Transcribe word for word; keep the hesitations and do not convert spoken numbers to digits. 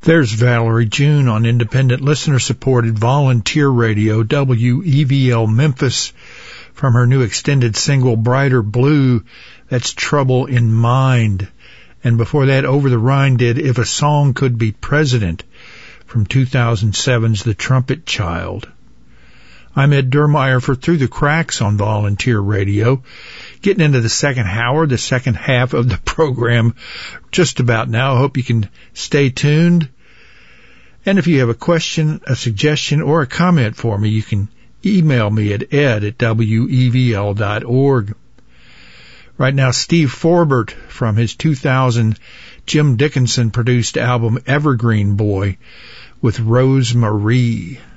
There's Valerie June on independent listener-supported volunteer radio, W E V L Memphis, from her new extended single, Brighter Blue. That's Trouble in Mind. And before that, Over the Rhine did If a Song Could Be President, from two thousand seven's The Trumpet Child. I'm Ed Dermeyer for Through the Cracks on Volunteer Radio. Getting into the second hour, the second half of the program just about now. I hope you can stay tuned. And if you have a question, a suggestion, or a comment for me, you can email me at ed at W E V L dot org. Right now, Steve Forbert from his two thousand Jim Dickinson-produced album Evergreen Boy with Rose Marie.